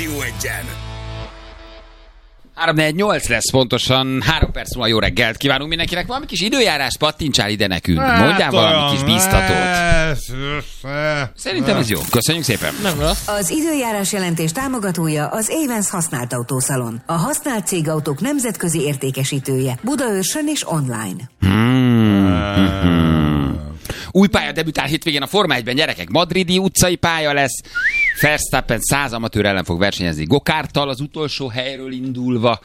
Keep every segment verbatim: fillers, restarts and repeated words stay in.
Rádió Egyen. három négy nyolc lesz pontosan, három perc múlva jó reggelt kívánunk mindenkinek. Valami kis időjárás pattintsál ide nekünk. Mondjál valami kis bíztatót. Szerintem ez jó. Köszönjük szépen. Nem rossz. Az időjárás jelentés támogatója az Avens használt autószalon. A használt cégautók nemzetközi értékesítője. Budaörsön és online. Hmm. Új pálya debütál hétvégén a Forma egyben, gyerekek. Madridi utcai pálya lesz. Verstappen száz amatőr ellen fog versenyezni gokárttal az utolsó helyről indulva.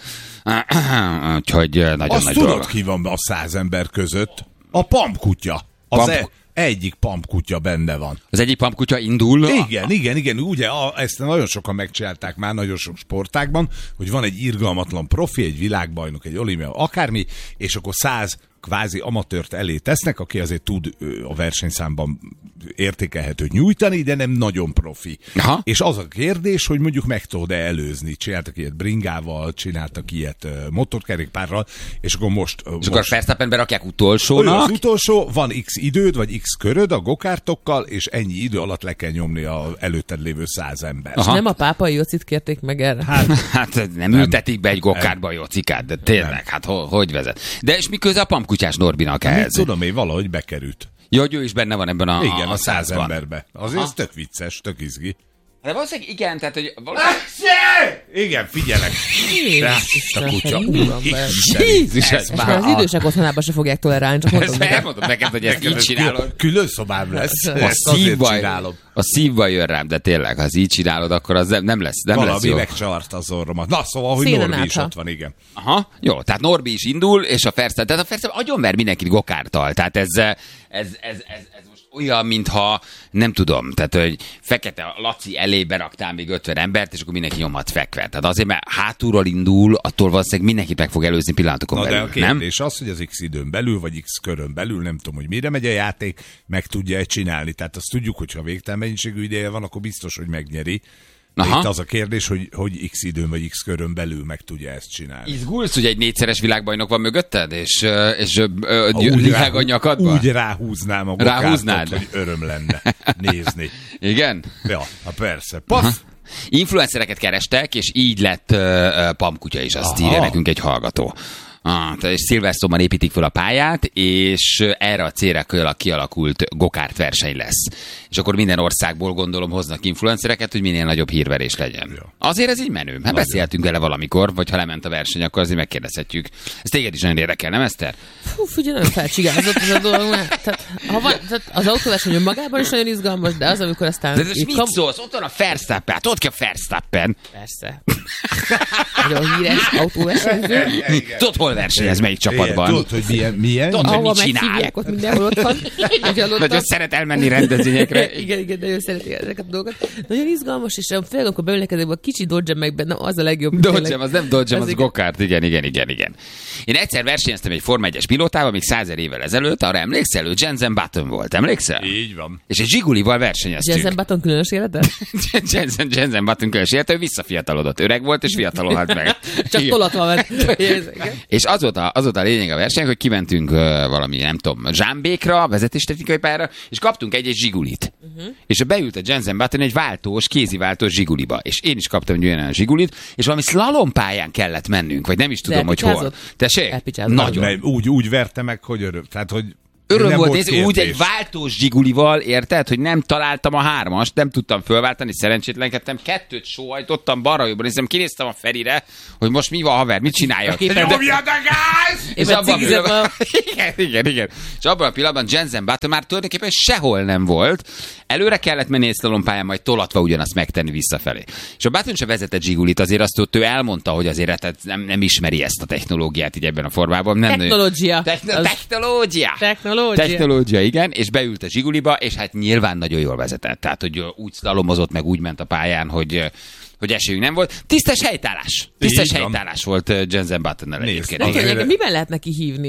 Úgyhogy nagyon azt nagy tudod, dolog. ki van a száz ember között? A pampkutya. Az Pamp... e- egyik pampkutya benne van. Az egyik pampkutya indul? Igen, igen, igen. Ugye a, ezt nagyon sokan megcsinálták már nagyon sok sportágban, hogy van egy irgalmatlan profi, egy világbajnok, egy olimpia, akármi, és akkor száz kvázi amatőrt elé tesznek, aki azért tud a versenyszámban értékelhetőt nyújtani, de nem nagyon profi. Aha. És az a kérdés, hogy mondjuk meg tudod-e előzni. Csináltak ilyet bringával, csináltak ilyet motorkerékpárral, és akkor most... És akkor Verstappenbe rakják utolsónak. Az utolsó, van x időd, vagy x köröd a gokártokkal, és ennyi idő alatt le kell nyomni a előtted lévő száz ember. És nem a pápai Jocit kérték meg erre? Hát, hát nem, nem ültetik be egy gokártba a Jocikát, de tényleg, nem. Hát ho, hogy vezet? De és mi köze a pampkutyás Norbinak ehhez? Hát, tudom én, valahogy bekerült. Ja, hogy ő is benne van ebben a Igen, a, a száz százban. emberbe. Azért ez tök vicces, tök izgi. De valószínűleg igen, tehát, hogy valószínűleg... Igen, figyelek. Jézus, a kutya. Jézus, ez és már az idősek otthonában se fogják tolerálni, csak mondom ezt neked. elmondom neked, hogy ezt így csinálod. Külön szobám lesz. A Ezt azért szívbaj, csinálom. a szívbaj jön rám, de tényleg, ha ezt így csinálod, akkor az nem, nem lesz, nem Valami lesz jó. megcsavart az orromat. Na, szóval, hogy Szénen Norbi is átha. ott van, igen. Aha, jó, tehát Norbi is indul, és a Verstappen, tehát a Verstappen agyonver mindenkit gokárttal, tehát ez, ez, ez, ez, ez most olyan, mintha, nem tudom, tehát, hogy Fekete Laci elé beraktál még ötven embert, és akkor mindenki nyomhat fekve. Tehát azért, mert hátulról indul, attól valószínűleg mindenkit meg fog előzni pillanatokon Na, belül, de a kérdés nem? az, hogy az x időn belül, vagy x körön belül, nem tudom, hogy mire megy a játék, meg tudja-e csinálni. Tehát azt tudjuk, hogy ha végtelen mennyiségű ideje van, akkor biztos, hogy megnyeri. Itt az a kérdés, hogy, hogy x időn vagy x körön belül meg tudja ezt csinálni. Izgulsz, hogy egy négyszeres világbajnok van mögötted, és, és úgy lihág a nyakadba? Úgy ráhúznám a gokártot, Ráhúznád? hogy öröm lenne nézni. Igen? Ja, ha persze. Paf! Influencereket kerestek, és így lett uh, Pampkutya is, azt írja nekünk egy hallgató. Ah, és Silverstone-ban építik fel a pályát, és erre a célra kialakult gokárt verseny lesz. És akkor minden országból gondolom hoznak influencereket, hogy minél nagyobb hírverés legyen. Ja. Azért ez így menő. Hát beszéltünk vele valamikor, vagy ha lement a verseny, akkor azért megkérdezhetjük. Ez téged is nagyon érdekel, nem Eszter? Fú, figyelj, nagyon felcsigázott ez a dolog. Mert, tehát, ha van, tehát az autóverseny önmagában is nagyon izgalmas, de az, amikor aztán... De ez mit kap... szólsz? Ott van a Verstappen, hát ott ki a Verstappen. Persze. Nagyon híres autóversenyző. Tudod, hol versenyez, melyik csapatban? Tudod, hogy milyen? milyen? Tudod, hogy Ahova mit csinál? meghívják, ott mindenhol ott van. Nagyon szeret elmenni rendezvényekre. Igen, igen, nagyon szereti ezeket a dolgokat. Nagyon izgalmas, és főleg akkor beülnek ezekbe a kicsi Dodge meg benne, az a legjobb. Dodge, az nem Dodge, az, az igen. gokárt. Igen, igen, igen, igen. Én egyszer versenyeztem egy Forma egyes pilótával, még százezer évvel ezelőtt, arra emlékszel, ő Jensen Button volt, emlékszel? Így van. És egy Zsigulival versenyeztünk. Jensen Button különös élete? Jensen, Jensen Button különös élete, ő visszafiatalodott, öreg volt, és fiatalodhat meg. Csak tolatva ment. És az volt, a, az volt a lényeg a verseny, hogy kimentünk uh, valami, nem tudom, Zsámbékra, vezetéstechnikai pályára, és kaptunk egy-egy Zsigulit. Uh-huh. És beült a Jensen Button egy váltós, kéziváltós Zsiguliba. És én is kaptam egy olyan Zsigulit, és valami szlalompályán kellett mennünk, vagy nem is tudom, hogy hol. Tessék? Nagyon. Ne, úgy, úgy verte meg, hogy öröm. Tehát, hogy Öröm volt nézni, úgy egy váltós Zsigulival, érted, hogy nem találtam a hármast, nem tudtam fölváltani, szerencsétlenkedtem, kettőt sóhajtottam balra-jobbra, nézem, kinéztem a Ferire, hogy most mi van, haver, mit csináljak? Nyomjad a gáz! És abban a pillanatban, igen, igen, igen. És abban a pillanatban Jensen Button már tulajdonképpen sehol nem volt. Előre kellett menni egy szlalompályán, majd tolatva ugyanazt megtenni visszafelé. És a Button se vezetett Zsigulit, azért azt ott ő elmondta, hogy azért tehát nem, nem ismeri ezt a technológiát így ebben a formában. Nem technológia. Techno- technológia. Technológia. Technológia, igen, és beült a Zsiguliba, és hát nyilván nagyon jól vezetett. Tehát, hogy úgy szlalomozott, meg úgy ment a pályán, hogy, hogy esélyünk nem volt. Tisztes helytállás. Tisztes helytállás volt Jensen Buttonnal egyébként. Nekem, miben lehet neki hívni?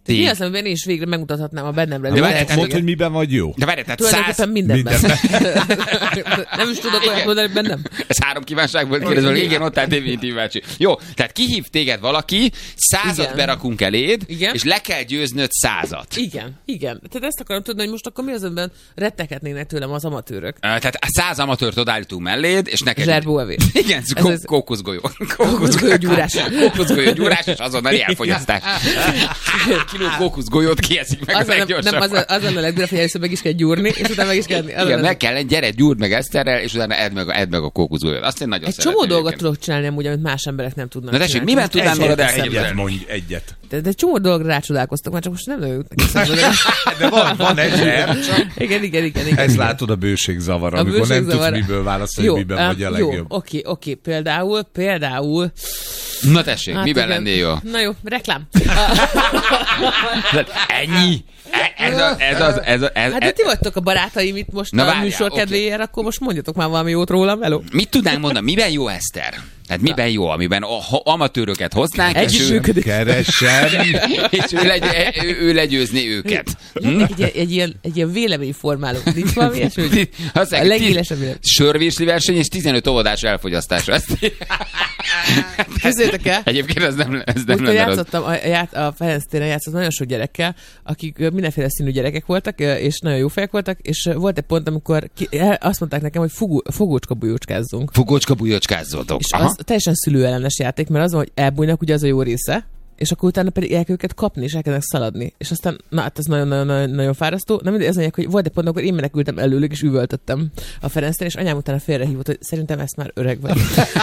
Mi az, amiben én is végre megmutathatnám a bennem levő. De várj, tehát- Mondd, hogy miben vagy jó. De várj, tehát száz... Tulajdonképpen mindenben. Mindenben. Nem is tudok olyat mondani, hogy bennem. Ez három kívánságból kérdezve, igen, ott áll Dévinti bácsi. Jó, tehát kihív téged valaki, százat Igen. berakunk eléd, Igen. és le kell győznöd százat. Igen, igen. Tehát ezt akarom tudni, hogy most akkor mi az, amiben retteghetnének tőlem az amatőrök. Ö, Tehát a száz amatőrt odállítunk melléd, és neked... Zserbóevés. Igen, Ez az- kókuszgolyó. Kókuszgolyó gyúrás. Kókuszgolyó gyúrás, és azonnali elfogyasztás. Három kiló kókuszgolyót kieszik meg Az a lenne, nem, leggyorsabban. az, az lenne a legdurvább, hogy először meg is kell gyúrni, és utána meg is kell enni. Az Igen, lenne- meg kell, gyere, gyúrd meg Eszterrel, és utána edd meg, a- edd meg a kókuszgolyót. Azt én nagyon Egy szeretem csomó dolgot egyébként. tudok csinálni amúgy, amit más emberek nem tudnak Na tessék, csinálni. miben Most tudnál egyet magad eszembe. Egyet elképzelni? mondj, egyet. De, de egy csomó dologra rácsodálkoztak, már csak most nem nagyon jutnak eszembe. De van, van ezer. Igen, igen, igen. igen. Ez látod a bőségzavar, A amikor nem bőségzavar. tudsz miből választani, Jó, miben em, vagy a Jó, legjobb. oké, oké. Például, például... Na tessék, Hát miben igen. lennél jó? Na jó, reklám. Ennyi? E- Ez, a, ez, az, ez, a, ez, Hát de ti vagytok a barátaim itt most Na a várjál, műsor oké. kedvéért, akkor most mondjatok már valami jót rólam, hello. Mit tudnánk mondani? Miben jó Eszter? Tehát miben jó, amiben a, ha amatőröket hoznánk, és ő, Együttműködés. Keresem. és ő, legy, ő, ő legyőzni őket. Hm? Egy, egy, egy, ilyen, egy ilyen véleményformáló. Nincs valami ilyesmi, hogy Azt a mondják, legélesebb vélemény. Sörvízsli verseny és tizenöt óvodás elfogyasztásra. Ezt... Képzeljétek el, Egyébként ez nem, ez nem Múltkor lenne rossz. játszottam, a, ját, a Ferenc téren játszottam nagyon sok gyerekkel, akik ö, mindenféle színű gyerekek voltak, ö, és nagyon jó fejek voltak, és ö, volt egy pont, amikor ki, el- azt mondták nekem, hogy fogó, fogócska bujócskázzunk. Fugócska bujócskázzatok. És az teljesen szülőellenes játék, mert az van, hogy elbújnak, ugye az a jó része, és akkor utána pedig el kell őket kapni, és elkezdenek szaladni. És aztán, na hát ez nagyon-nagyon fáradtó. Na mindegy, ez mondják, hogy volt egy pont, amikor én menekültem előlük, és üvöltöttem a Ferenctől, és anyám utána félrehívott, hogy szerintem ezt már öreg vagy.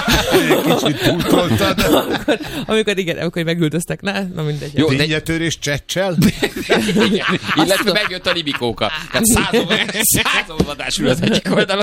Kicsit túltoltad. amikor, amikor igen, amikor megüldöztek, na, na mindegy. Jó, de- Tényetörés csecsel? Illetve tudom. megjött a libikóka. Tehát százolvadás ül az egyik oldalon.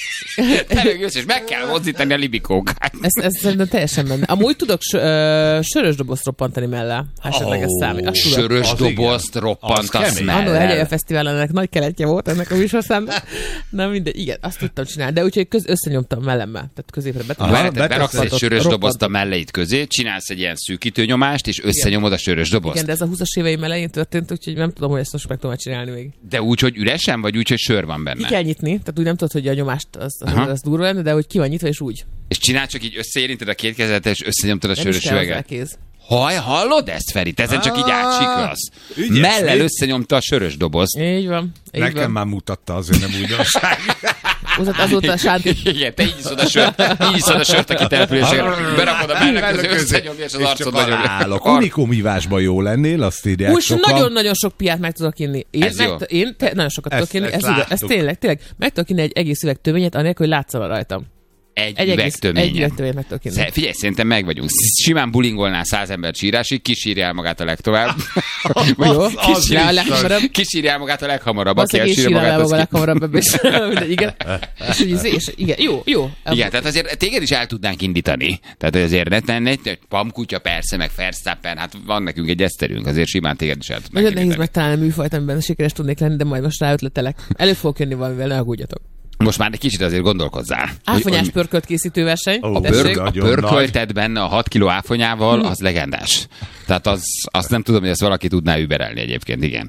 Te meg jössz, és meg kell mozdítani a libikókát. Ez, ez szerintem teljesen benne. Amúgy tudok s- ö, sörös dobozt roppantani mellé, ha esetleg ez Ó, számít. Azt tudok. Sörös Az dobozt igen. roppantasz Az kemény. Annó mellel. Hegyalja Fesztiválon ennek nagy keletje volt ennek a műsorszámnak. Na mindegy, igen, azt tudtam csinálni, de úgyhogy köz, összenyomtam mellemmel, tehát középre betudtam. Várj, tehát beraksz egy Roppantott- sörös roppantott. dobozt a melleid közé, csinálsz egy ilyen szűkítő nyomást, és összenyomod a sörös dobozt. Igen, de ez a húszas éveim elején történt, úgyhogy nem tudom, hogy ezt most meg tudom csinálni még. De úgy, hogy üresen, vagy úgy, hogy sör van Ki benne. kell nyitni, tehát úgy nem tudod, hogy a nyomást az, az, Aha. az durva lenne, de hogy ki van nyitva, és úgy. És csinál csak így összeérinted a két kezedet, és összenyomtad a Nem is sörös kell hozzá üveget. kéz. Haj, hallod ezt, Feri? Te ezen csak így átsiklasz. ügyes Mellel vagy. összenyomta a sörös dobozt. Így van. Így Nekem van. már mutatta, azért nem újdonság. Azóta, azóta a Sánti. Igen, te így iszod a sört, így iszod a sört a kitelepülésére, berakod a mellek közé, összenyomja, és az arcod nagyon... állok. Unikum ivásban jó lennél, azt írják Úgy sokan. nagyon-nagyon sok piát meg tudok inni. Én, Ez meg, jó. én te, nagyon sokat Ezt- tudok inni. ezt Ez, igaz, ez láttuk. tényleg, tényleg. Meg tudok inni egy egész üveg töményet, anélkül, hogy látszana rajtam. Egy, Egy egész, egy üvegtöményen. üveg töményet meg tudok inni. Sze- Figyelj, szerintem meg vagyunk. Simán bulingolnál száz ember sírásig, kisírjál magát a legtovább. Vagy Jó, az kisírjál a biztos. leghamarabb. kisírjál magát a leghamarabb, aki Valószínűleg én elsírja sírnám magát, el az magam ki... leghamarabb ebbe is. Mindegy, igen. És, így, és, igen, jó, jó. Igen, tehát azért téged is el tudnánk indítani. Tehát azért ne tenni, egy pamkutya persze, meg Verstappen, hát van nekünk egy eszterünk, azért simán téged is el tudnánk Nagyon nehéz indítani. megtalálni a műfajt, amiben sikeres tudnék lenni, de majd most ráötletelek. Elő fogok jönni valamivel, ne aggódjatok. Most már egy kicsit azért gondolkozzál. hogy- Áfonyás hogy- pörkölt készítő verseny. Ó, A, tessék. pörk, a Nagyon pörkölted benne a hat kiló áfonyával, Hm. az legendás. Tehát az, azt nem tudom, hogy ezt valaki tudná überelni egyébként, igen.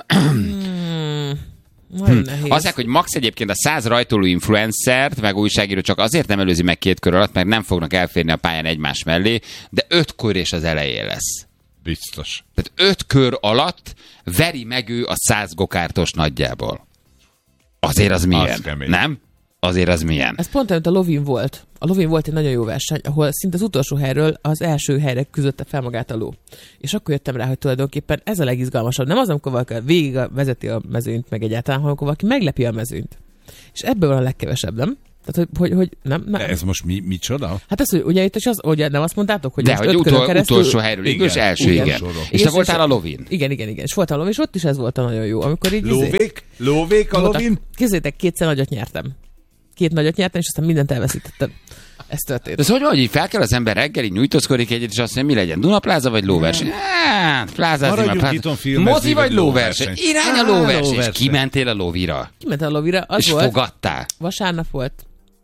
Nagyon nehéz. Azt mondják, hogy max egyébként a száz rajtoló influencert, meg újságíró csak azért nem előzi meg két kör alatt, mert nem fognak elférni a pályán egymás mellé, de öt kör és az elején lesz. Biztos. Tehát öt kör alatt veri meg ő a száz gokártos nagyjából. Azért az milyen, Az kemény. nem? Azért az milyen. Ez pont olyan, mint a Lovin volt. A Lovin volt egy nagyon jó verseny, ahol szinte az utolsó helyről az első helyre küzdötte fel magát a ló. És akkor jöttem rá, hogy tulajdonképpen ez a legizgalmasabb. Nem az, amikor valaki végig vezeti a mezőnyt, meg egyáltalán, hanem amikor valaki meglepi a mezőnyt. És ebből van a legkevesebb, nem? Tehát, hogy, hogy, hogy nem, nem. De ez most mi, micsoda? Hát ez, hogy ugye itt is az, ugye nem azt mondtátok, hogy De most hogy öt körön utol, keresztül... utolsó helyről Igen, indul, és első, igen. igen. Sorok. És És- te voltál és- a lovin. Igen, igen, igen. És voltam a lovin, és ott is ez volt a nagyon jó. Amikor így... izé- Lóvék? Lóvék a voltak- lovin? Képzeljétek, kétszer nagyot nyertem. Két nagyot nyertem, és aztán mindent elveszítettem. Ez történt. De ez hogy van, hogy így fel kell az ember reggel, így nyújtózkodik egyet, és azt mondja, mi legyen? Dunapláza vagy lóverseny? Hát, plázázni már Maradjunk pláza. itthon filmezni, Mozi vagy vagy lóverseny? lóverseny? Irány a Á, lóverseny. És lóverseny. kimentél a lóvira. Kiment a lovira, az És volt. fogadtál. Vasárnap volt.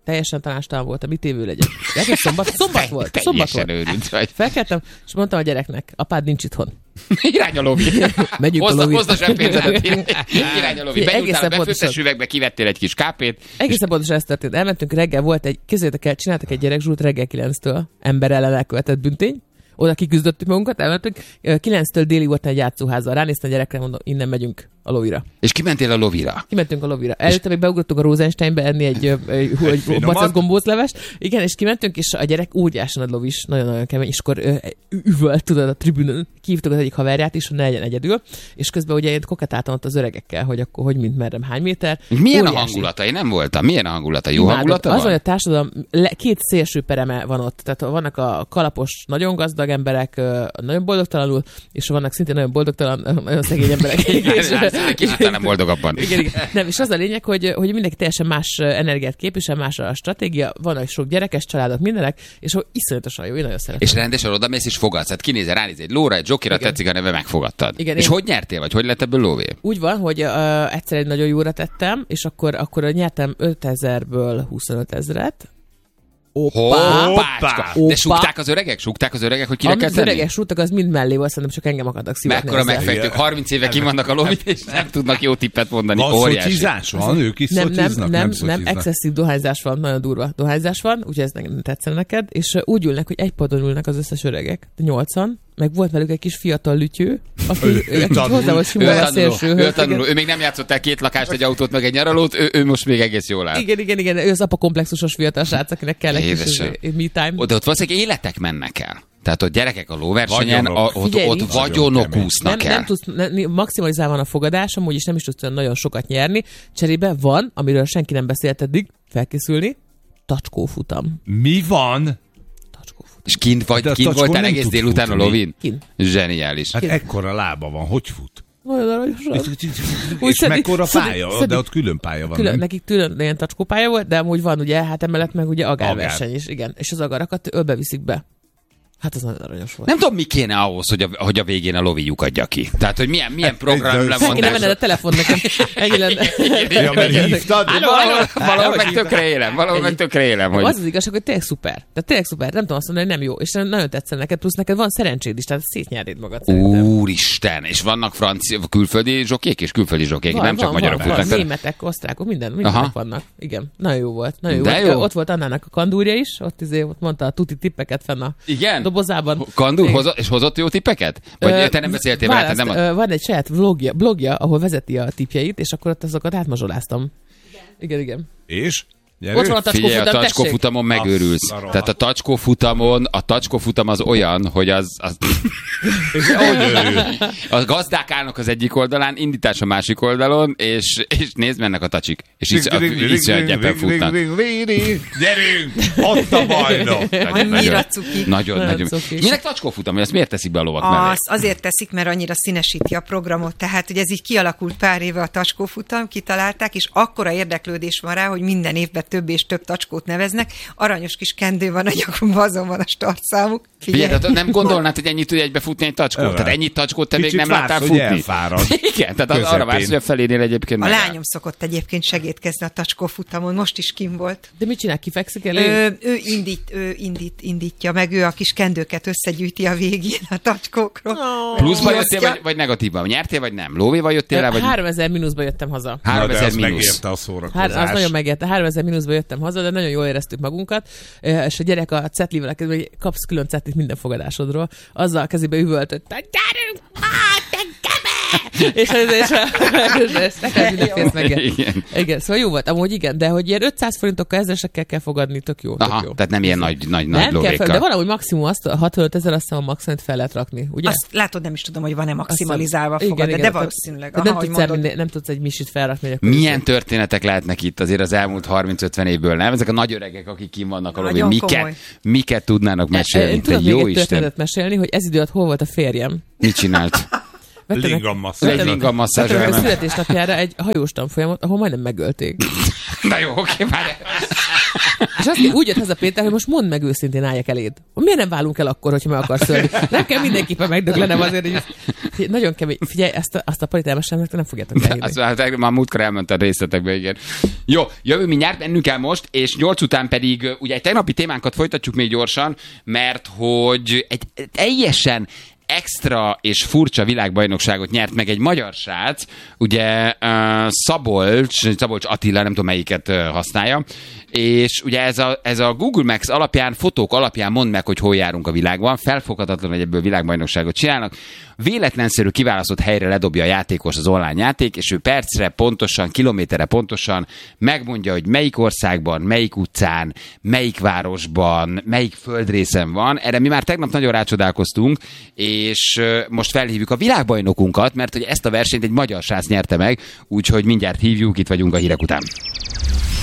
teljesen tanástalan voltam, mit évő legyek. Egész szombat, szombat volt, szombat volt. Őrült vagy. Felkeltem, és mondtam a gyereknek, apád nincs itthon. Irány a lovi. Megyünk hozd, a lovi. Hozd a zseppénzedet. Irány a lovi. Benyújtál a befőttes pontosan. üvegbe, kivettél egy kis kápét. Egészen pontosan ez történt. Elmentünk reggel, volt egy, képzeljétek el, csináltak egy gyerekzsút reggel kilenctől, ember ellen elkövetett büntény. Oda kiküzdöttük magunkat, elmentünk. kilenctől déli volt egy játszóházzal. Ránéztem a gyerekre, mondom, innen megyünk a lovira. És kimentél a lovira? Kimentünk a lovira. Előtte még beugrottunk a Rosensteinbe enni egy, egy, egy bacak gombóclevest. Igen, és kimentünk, és a gyerek óriásan nagy lovis, nagyon-nagyon kemény, és akkor ö, üvölt, tudod, a tribünön. Kihívtuk az egyik haverját is, hogy ne legyen egyedül. És közben ugye én koketáltam ott az öregekkel, hogy akkor hogy mint merrem, hány méter. Milyen óriási. A hangulata? Én nem voltam. Milyen a hangulata? Jó Imádom. hangulata Az, van? hogy a társadalom le, két szélső pereme van ott. Tehát vannak a kalapos, nagyon gazdag emberek, nagyon boldogtalanul, és vannak szintén nagyon boldogtalan, nagyon szegény emberek. Kicsit nem boldogabban. Igen, igen. Nem, és az a lényeg, hogy, hogy mindenki teljesen más energiát képvisel, más a stratégia, vannak sok gyerekes családok, mindenek, és hogy iszonyatosan jó, én nagyon szeretem. És rendesen odamész és fogadsz. Hát kinézel, ránéz egy lóra, egy zsokira, Igen. tetszik a neve, megfogadtad. Igen, és én- hogy nyertél, vagy hogy lett ebből lóvé? Úgy van, hogy uh, egyszer egy nagyon jóra tettem, és akkor, akkor nyertem ötezerből huszonöt ezret. Oppá! Hoppácska. De Hoppá. súgták az öregek? Súgták az öregek, hogy kire kell Amit az tenni? öregek súgtak, az mind mellé volt, szerintem csak engem akartak szivatni. Mekkora ezzel. megfejtők, harminc éve kivannak a lovit, és nem tudnak jó tippet mondani. Van Óriási. szotyizás? Van? Ők is Nem, nem, szotyiznak? nem, nem, szotyiznak. excesszív dohányzás van, nagyon durva dohányzás van, úgyhogy ez nem tetszene neked, és uh, úgy ülnek, hogy egy padon ülnek az összes öregek, nyolcan, meg volt velük egy kis fiatal lütyő, aki Ő- ő aki tanul. hozzá volt Ő simulva a tanuló, szélső. ő tanuló. Ő még nem játszott el két lakást, egy autót, meg egy nyaralót, ő, ő most még egész jól áll. Igen, igen, igen, ő az apa komplexusos fiatal srác, akinek kell egy kis Jédesem. izé, me time. De ott valószínűleg életek mennek el. Tehát ott gyerekek a lóversenyen, a, Vagyonok. ott, Figyelj, ott nincs. vagyonok Nagyon úsznak Nem, el. nem tudsz, ne, maximalizálva van a fogadás, amúgy is nem is tudsz olyan nagyon sokat nyerni. Cserébe van, amiről senki nem beszélt eddig, felkészülni, tacskófutam. Mi van? Tacskófutam. És kint, vagy, De a kint tacskó voltál nem egész tud délután a futni. lovin? Kint. Zseniális. Hát ekkora lába van, hogy fut? Nagyon aranyosan. Úgy És szedi- mekkora szedi- pálya? szedi- De ott külön pálya van, Külön, nem? nekik külön ilyen tacskópálya volt, de amúgy van ugye, hát emellett meg ugye agárverseny is, igen. És az agarakat ölbe viszik be. Hát az nagyon aranyos volt. Nem tudom, mi kéne ahhoz, hogy a, hogy a végén a lovi lyukadja ki. Tehát, hogy milyen, milyen program de- Fel kéne venned a lemondás. telefon nekem. Ennyi lenne. Ja, mert hívtad? Valahol, valahol meg tökre élem, valahol meg tökre élem, hogy... Az az igazság, hogy tényleg szuper. Tehát tényleg szuper. Nem tudom azt mondani, hogy nem jó. És nagyon tetszene neked, plusz neked van szerencséd is, tehát szétnyernéd magad szerintem. Úristen, és vannak francia, külföldi zsokék és külföldi zsokék, nem csak magyarok van, van. futnak. Németek, osztrákok, minden, mindenek Aha. vannak. Igen, nagyon jó volt. Nagyon jó De volt. jó. Ott volt Annának a kandúrja is, ott, izé, ott mondta a tuti tippeket fenn a Igen? dobozában. Kandúr, Igen. hozott, és hozott jó tippeket? Vagy Ö, te nem beszéltél vele? választ, te nem a... ö, Van egy saját vlogja, blogja, ahol vezeti a tippjeit, és akkor ott azokat átmazsoláztam. Igen, igen. És? Gyere. Ott van a Figyelj, a tacskófutam, tacskó tessék. futamon megőrülsz. Azt a rohadt. Tehát a tacskó futamon, a tacskó futam az olyan, hogy az, az És hogy örül? a gazdák állnak az egyik oldalán, indítás a másik oldalon, és, és nézd, mennek a tacsik. És iszonyat gyepen futnak. Gyerünk! Ott a bajnok! Annyira cuki. Nagyon, Nagyon nagyon. cuki. Minek tacskó futam? Hogy azt miért teszik be a lovak mellé? Az azért teszik, mert annyira színesíti a programot. Tehát, hogy ez így kialakult pár éve a tacskófutam, kitalálták, és akkora érdeklődés van rá, hogy minden évben több és több tacskót neveznek. Aranyos kis kendő van a nyakunkban, azon van a startszámuk. Figyelj, tehát nem gondolnád, hogy ennyit tud egybe futni egy tacskó? Övel. Tehát ennyit tacskót te még Kicsit nem vársz, láttál hogy futni? elfárad. Igen, tehát az, arra Közepén. vársz, hogy a felénél egyébként A megáll. lányom szokott egyébként segítkezni a tacskófutamon, most is kim volt. De mit csinál, kifekszik elő? Ő, ő, indít, ő indít, indítja meg, ő a kis kendőket összegyűjti a végén a tacskókról. Pluszba jöttél, Kiosztja. vagy, vagy negatívban? Nyertél, vagy nem? Lóvéval jöttél rá, vagy háromezer mínuszba jöttem haza. Na, de háromezer az mínusz. megérte a Hát szórakozás. az nagyon megérte. háromezer mínuszba jöttem haza, de nagyon jól éreztük magunkat. Eh, És a gyerek a cetlivel, hogy kapsz külön cetlit minden fogadásodról. Azzal a kezébe üvöltött, hogy gyerünk, hát, te kebe! És ez és, és, és nekem mindenféle megért. Igen. Igen, szóval jó volt. Amúgy igen, de hogy ilyen ötszáz forintokkal ezeresekkel kell fogadni, tök jó. Tök Aha, jó. tehát nem ilyen nagy, nagy, nagy nem kell fel, de lóvékkal. valahogy maximum azt, a hatvanöt ezer azt hiszem a maximumot fel lehet rakni, ugye? Azt látod, nem is tudom, hogy van-e Azt maximalizálva hiszem- fogad, igen, de igen, valószínűleg. tehát Aha, nem, hogy tudsz mondod. elmenni, nem tudsz egy misit felrakni. Hogy akkor Milyen történetek lehetnek itt azért az elmúlt harminc-ötven évből, nem? Ezek a nagy öregek, akik kim vannak a lovin, Nagyon miket, komoly. miket tudnának mesélni? Én Te tudok jó még egy Isten, történetet mesélni, hogy ez idő alatt hol volt a férjem. mit csinált? Vettem egy- Lingammasszázs. Egy vettem- lingammasszázs vettem egy elment. születésnapjára egy hajós tanfolyamot, ahol majdnem megölték. Na jó, oké, már. És azt úgy jött haza Péter, hogy most mondd meg őszintén, álljak eléd. Miért nem válunk el akkor, hogyha meg akarsz szölni? Nem kell mindenképpen megdöglenem azért, hogy ez, nagyon kemény. Figyelj, ezt a, azt a paritámesemnek nem fogjátok elhinni. Azt már, már múltkor elmondtad részletekbe, igen. Jó, jövő mindjárt, mennünk el most, és nyolc után pedig ugye egy tegnapi témánkat folytatjuk még gyorsan, mert hogy egy teljesen extra és furcsa világbajnokságot nyert meg egy magyar srác, ugye uh, Szabolcs, Szabolcs Attila, nem tudom melyiket uh, használja, és ugye ez a, ez a Google Maps alapján, fotók alapján mond meg, hogy hol járunk a világban, felfoghatatlan, hogy ebből világbajnokságot csinálnak, véletlenszerű kiválasztott helyre ledobja a játékos az online játék, és ő percre pontosan, kilométerre pontosan megmondja, hogy melyik országban, melyik utcán, melyik városban, melyik földrészen van. Erre mi már tegnap nagyon rácsodálkoztunk, és most felhívjuk a világbajnokunkat, mert hogy ezt a versenyt egy magyar srác nyerte meg, úgyhogy mindjárt hívjuk, itt vagyunk a hírek után.